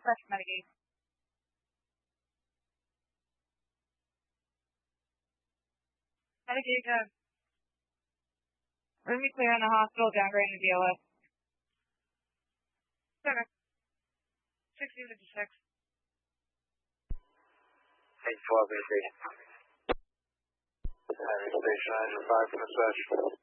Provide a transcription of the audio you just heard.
request Medicaid. Medicaid, good. Room me clear in the hospital, downgrade in the DLS. Okay. 1656. 812 station. Station 5 from the session.